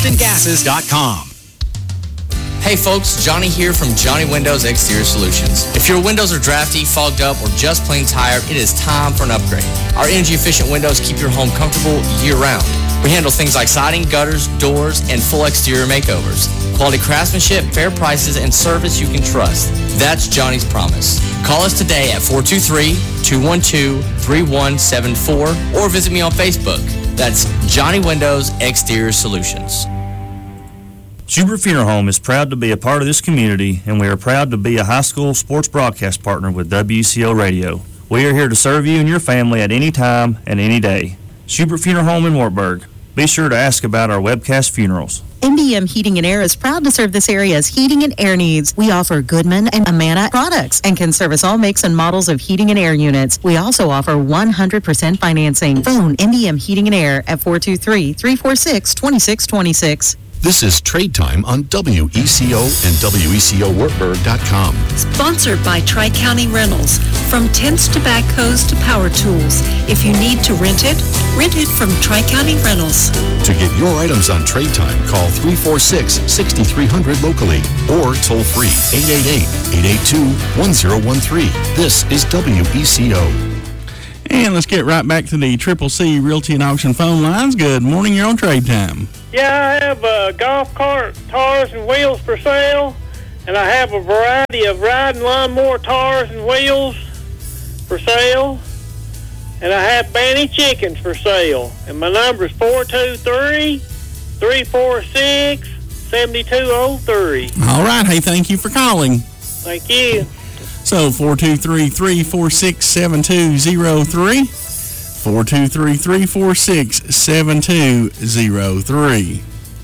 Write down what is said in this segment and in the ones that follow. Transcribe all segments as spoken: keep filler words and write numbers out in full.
austin gases dot com. Hey folks, Johnny here from Johnny Windows Exterior Solutions. If your windows are drafty, fogged up, or just plain tired, it is time for an upgrade. Our energy-efficient windows keep your home comfortable year-round. We handle things like siding, gutters, doors, and full exterior makeovers. Quality craftsmanship, fair prices, and service you can trust. That's Johnny's promise. Call us today at four two three, two one two, three one seven four or visit me on Facebook. That's Johnny Windows Exterior Solutions. Schubert Funeral Home is proud to be a part of this community, and we are proud to be a high school sports broadcast partner with W C O Radio. We are here to serve you and your family at any time and any day. Schubert Funeral Home in Wartburg. Be sure to ask about our webcast funerals. M B M Heating and Air is proud to serve this area's heating and air needs. We offer Goodman and Amana products and can service all makes and models of heating and air units. We also offer one hundred percent financing. Phone M B M Heating and Air at four two three, three four six, two six two six. This is Trade Time on W E C O and W E C O Wartburg dot com. Sponsored by Tri-County Rentals. From tents to backhoes to power tools. If you need to rent it, rent it from Tri-County Rentals. To get your items on Trade Time, call three four six, six three zero zero locally or toll free eight eight eight, eight eight two, one zero one three. This is W E C O. And let's get right back to the Triple C Realty and Auction phone lines. Good morning, you're on Trade Time. Yeah, I have uh, golf cart tires and wheels for sale, and I have a variety of riding lawnmower tires and wheels for sale, and I have Banny chickens for sale. And my number is four two three, three four six, seven two zero three. All right, hey, thank you for calling. Thank you. So four two three, three four six, seven two zero three, four two three, three four six, seven two zero three.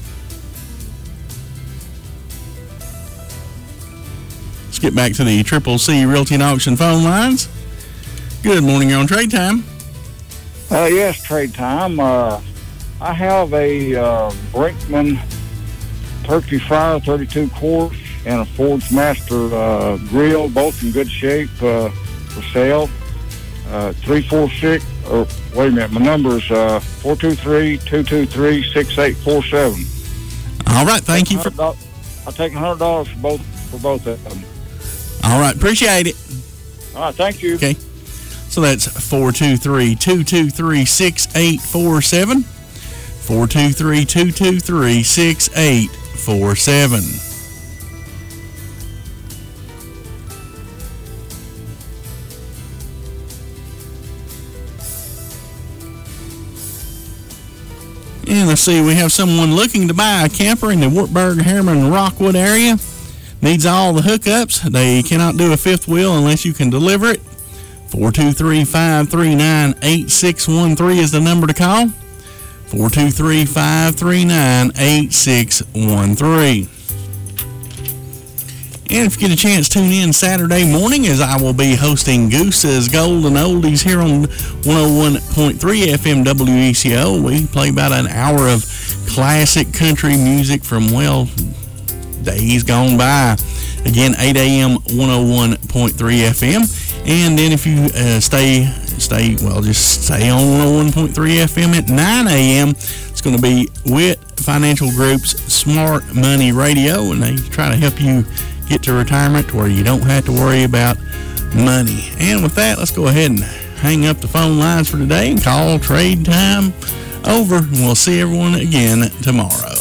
Let's get back to the Triple C Realty and Auction phone lines. Good morning, you're on Trade Time. Uh, yes, Trade Time. Uh, I have a uh, Brinkman turkey fryer, thirty-two quart, and a Ford's Master uh, grill, both in good shape, uh, for sale. Uh, three four six, or wait a minute, my number is uh, four two three, two two three, six eight four seven. All right, thank you for... I'll take one hundred dollars for both, for both of them. All right, appreciate it. All right, thank you. Okay, so that's four two three, two two three, six eight four seven, four two three, two two three, six eight four seven. And let's see, we have someone looking to buy a camper in the Wartburg, Harriman, Rockwood area. Needs all the hookups. They cannot do a fifth wheel unless you can deliver it. four two three, five three nine, eight six one three is the number to call. four two three, five three nine, eight six one three. And if you get a chance, tune in Saturday morning as I will be hosting Goose's Golden Oldies here on one oh one point three F M W E C O. We play about an hour of classic country music from, well, days gone by. Again, eight a.m., one oh one point three F M. And then if you uh, stay, stay, well, just stay on one oh one point three F M at nine a.m., it's going to be W I T Financial Group's Smart Money Radio, and they try to help you get to retirement where you don't have to worry about money. And with that, let's go ahead and hang up the phone lines for today and call Trade Time over. And we'll see everyone again tomorrow.